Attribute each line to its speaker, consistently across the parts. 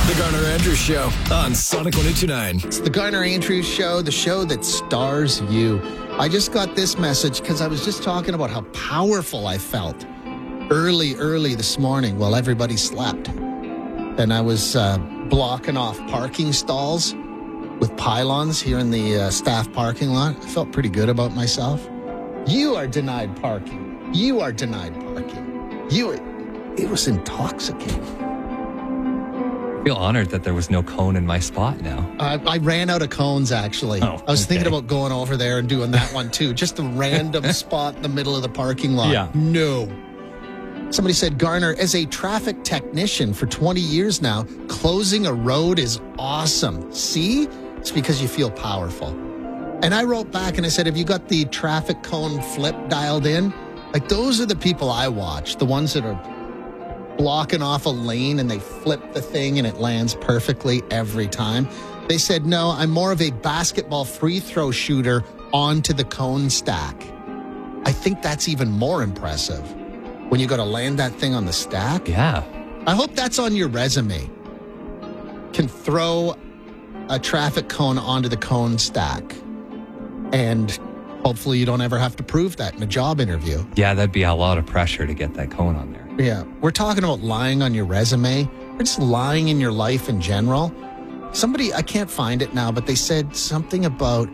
Speaker 1: The Garner Andrews Show on Sonic 102.9.
Speaker 2: It's the Garner Andrews Show, the show that stars you. I just got this message because I was just talking about how powerful I felt early this morning while everybody slept. And I was blocking off parking stalls with pylons here in the staff parking lot. I felt pretty good about myself. You are denied parking. You are denied parking. It was intoxicating.
Speaker 3: I feel honored that there was no cone in my spot now.
Speaker 2: I ran out of cones, actually. I was thinking about going over there and doing that one, too. Just a random spot in the middle of the parking lot.
Speaker 3: Yeah.
Speaker 2: No. Somebody said, Garner, as a traffic technician for 20 years now, closing a road is awesome. See? It's because you feel powerful. And I wrote back and I said, have you got the traffic cone flip dialed in? Like, those are the people I watch, the ones that are blocking off a lane and they flip the thing and it lands perfectly every time. They said, no, I'm more of a basketball free throw shooter onto the cone stack. I think that's even more impressive when you got to land that thing on the stack.
Speaker 3: Yeah.
Speaker 2: I hope that's on your resume. Can throw a traffic cone onto the cone stack. And hopefully you don't ever have to prove that in a job interview.
Speaker 3: Yeah, that'd be a lot of pressure to get that cone on there.
Speaker 2: Yeah. We're talking about lying on your resume. Or just lying in your life in general. Somebody, I can't find it now, but they said something about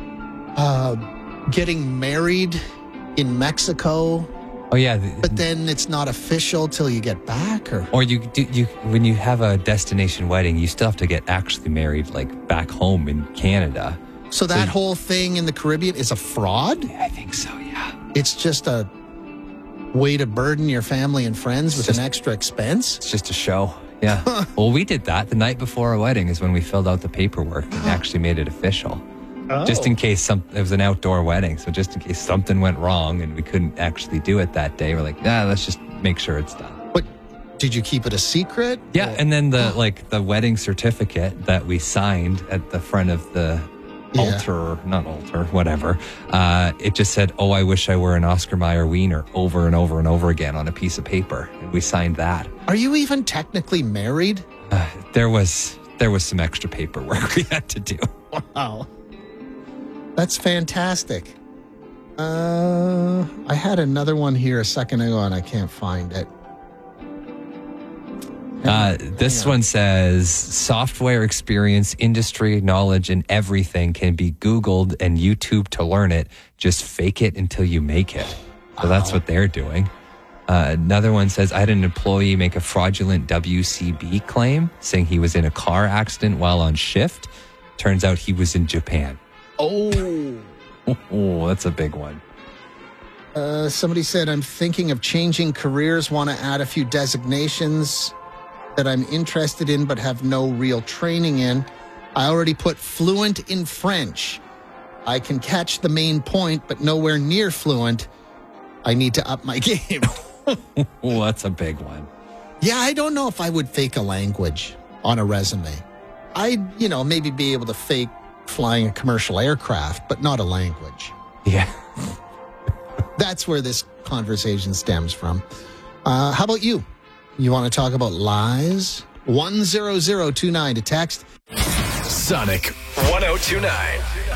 Speaker 2: getting married in Mexico.
Speaker 3: Oh, yeah.
Speaker 2: But then it's not official till you get back?
Speaker 3: Or you when you have a destination wedding, you still have to get actually married, like, back home in Canada.
Speaker 2: So that whole thing in the Caribbean is a fraud?
Speaker 3: I think so, yeah.
Speaker 2: It's just a way to burden your family and friends with an extra expense?
Speaker 3: It's just a show. Yeah. Well, we did that the night before our wedding is when we filled out the paperwork and actually made it official.
Speaker 2: Oh.
Speaker 3: Just in case it was an outdoor wedding. So just in case something went wrong and we couldn't actually do it that day, we're like, let's just make sure it's done.
Speaker 2: But did you keep it a secret?
Speaker 3: Yeah. And then the wedding certificate that we signed at the front of the whatever. It just said, oh, I wish I were an Oscar Mayer wiener over and over and over again on a piece of paper. And we signed that.
Speaker 2: Are you even technically married?
Speaker 3: There was some extra paperwork we had to do.
Speaker 2: Wow. That's fantastic. I had another one here a second ago and I can't find it.
Speaker 3: This one says software experience, industry knowledge, and everything can be Googled and YouTube to learn it. Just fake it until you make it. So that's what they're doing. Another one says I had an employee make a fraudulent WCB claim saying he was in a car accident while on shift. Turns out he was in Japan.
Speaker 2: Oh,
Speaker 3: that's a big one.
Speaker 2: Somebody said, I'm thinking of changing careers, want to add a few designations that I'm interested in but have no real training in. I already put fluent in French. I can catch the main point, but nowhere near fluent. I need to up my game.
Speaker 3: Oh, that's a big one.
Speaker 2: Yeah, I don't know if I would fake a language on a resume. I'd, maybe be able to fake flying a commercial aircraft, but not a language.
Speaker 3: Yeah.
Speaker 2: That's where this conversation stems from. How about you? You want to talk about lies? 10029 to text.
Speaker 1: Sonic 102.9.